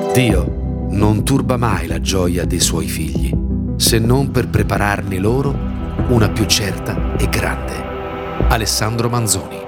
Dio non turba mai la gioia dei suoi figli, se non per prepararne loro una più certa e grande. Alessandro Manzoni.